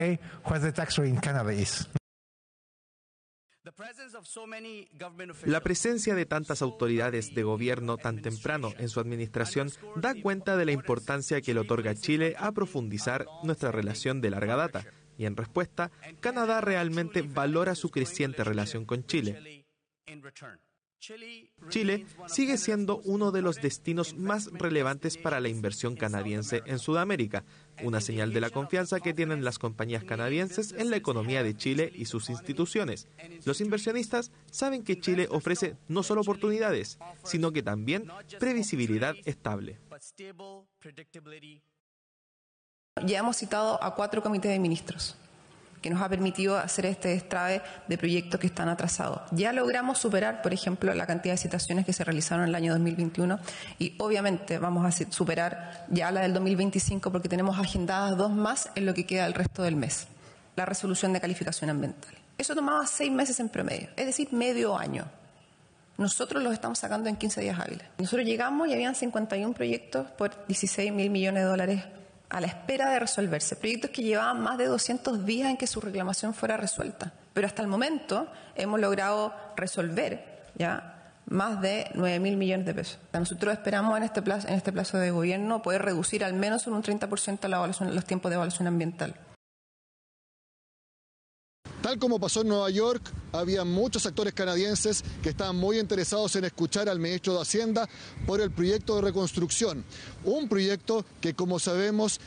what the tax rate in Canada is. La presencia de tantas autoridades de gobierno tan temprano en su administración da cuenta de la importancia que le otorga Chile a profundizar nuestra relación de larga data. Y en respuesta, Canadá realmente valora su creciente relación con Chile. Chile sigue siendo uno de los destinos más relevantes para la inversión canadiense en Sudamérica, una señal de la confianza que tienen las compañías canadienses en la economía de Chile y sus instituciones. Los inversionistas saben que Chile ofrece no solo oportunidades, sino que también previsibilidad estable. Ya hemos citado a 4 comités de ministros, que nos ha permitido hacer este destrabe de proyectos que están atrasados. Ya logramos superar, por ejemplo, la cantidad de citaciones que se realizaron en el año 2021 y obviamente vamos a superar ya la del 2025 porque tenemos agendadas 2 más en lo que queda el resto del mes. La resolución de calificación ambiental. Eso tomaba 6 meses en promedio, es decir, medio año. Nosotros los estamos sacando en 15 días hábiles. Nosotros llegamos y habían 51 proyectos por 16.000 millones de dólares a la espera de resolverse, proyectos que llevaban más de 200 días en que su reclamación fuera resuelta. Pero hasta el momento hemos logrado resolver ya más de 9.000 millones de pesos. Nosotros esperamos en este plazo de gobierno poder reducir al menos en un 30% los tiempos de evaluación ambiental. Tal como pasó en Nueva York, había muchos actores canadienses que estaban muy interesados en escuchar al ministro de Hacienda por el proyecto de reconstrucción. Un proyecto que, como sabemos,